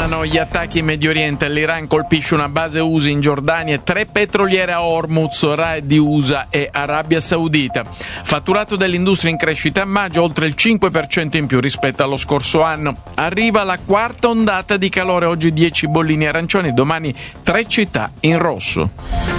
Tornano gli attacchi in Medio Oriente. L'Iran colpisce una base USA in Giordania e 3 petroliere a Hormuz, raid di USA e Arabia Saudita. Fatturato dell'industria in crescita a maggio, oltre il 5% in più rispetto allo scorso anno. Arriva la quarta ondata di calore, oggi 10 bollini arancioni, domani 3 città in rosso.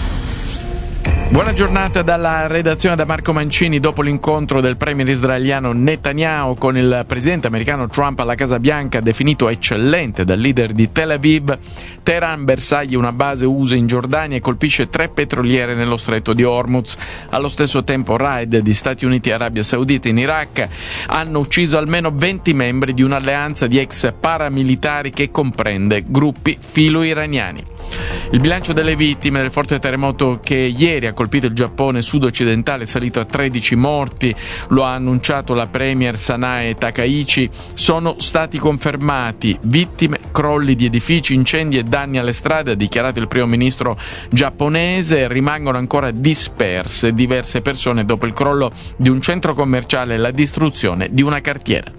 Buona giornata dalla redazione da Marco Mancini. Dopo l'incontro del premier israeliano Netanyahu con il presidente americano Trump alla Casa Bianca, definito eccellente dal leader di Tel Aviv, Teheran bersaglia una base USA in Giordania e colpisce 3 petroliere nello stretto di Hormuz. Allo stesso tempo raid di Stati Uniti e Arabia Saudita in Iraq hanno ucciso almeno 20 membri di un'alleanza di ex paramilitari che comprende gruppi filo-iraniani. Il bilancio delle vittime del forte terremoto che ieri ha colpito il Giappone sud-occidentale è salito a 13 morti, lo ha annunciato la premier Sanae Takaichi. Sono stati confermati vittime, crolli di edifici, incendi e danni alle strade, ha dichiarato il primo ministro giapponese. Rimangono ancora disperse diverse persone dopo il crollo di un centro commerciale e la distruzione di una cartiera.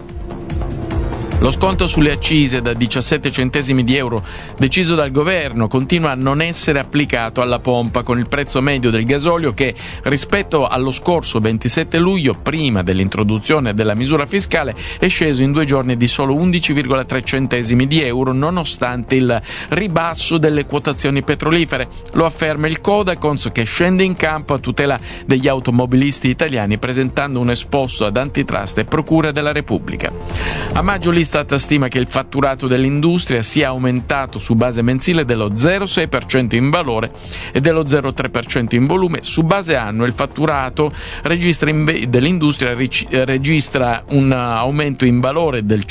Lo sconto sulle accise da 17 centesimi di euro deciso dal governo continua a non essere applicato alla pompa, con il prezzo medio del gasolio che rispetto allo scorso 27 luglio, prima dell'introduzione della misura fiscale, è sceso in 2 giorni di solo 11,3 centesimi di euro, nonostante il ribasso delle quotazioni petrolifere. Lo afferma il Codacons, che scende in campo a tutela degli automobilisti italiani presentando un esposto ad antitrust e procura della Repubblica. A maggio l'Istat stima che il fatturato dell'industria sia aumentato su base mensile dello 0,6% in valore e dello 0,3% in volume. Su base annua il fatturato dell'industria registra un aumento in valore del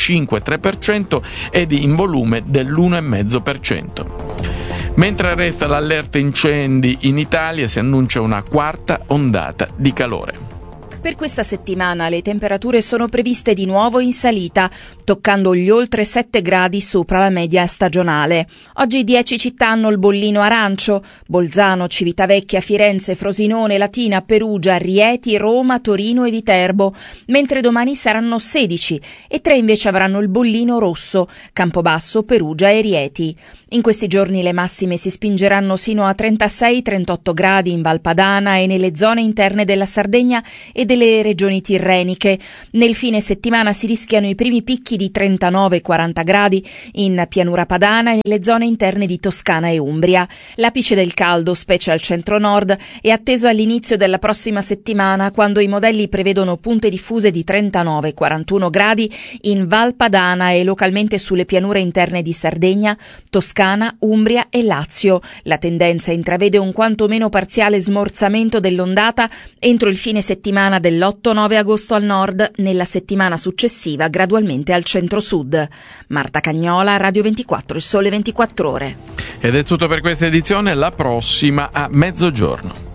5,3% ed in volume dell'1,5%. Mentre resta l'allerta incendi in Italia, si annuncia una quarta ondata di calore. Per questa settimana le temperature sono previste di nuovo in salita, toccando gli oltre 7 gradi sopra la media stagionale. Oggi 10 città hanno il bollino arancio: Bolzano, Civitavecchia, Firenze, Frosinone, Latina, Perugia, Rieti, Roma, Torino e Viterbo, mentre domani saranno 16 e 3 invece avranno il bollino rosso: Campobasso, Perugia e Rieti. In questi giorni le massime si spingeranno sino a 36-38 gradi in Val Padana e nelle zone interne della Sardegna e delle regioni tirreniche. Nel fine settimana si rischiano i primi picchi di 39-40 gradi in pianura padana e nelle zone interne di Toscana e Umbria. L'apice del caldo, specie al centro-nord, è atteso all'inizio della prossima settimana, quando i modelli prevedono punte diffuse di 39-41 gradi in Val Padana e localmente sulle pianure interne di Sardegna, Toscana, Umbria e Lazio. La tendenza intravede un quantomeno parziale smorzamento dell'ondata entro il fine settimana dell'8-9 agosto al nord, nella settimana successiva gradualmente al centro-sud. Marta Cagnola, Radio 24, Il Sole 24 Ore. Ed è tutto per questa edizione, la prossima a mezzogiorno.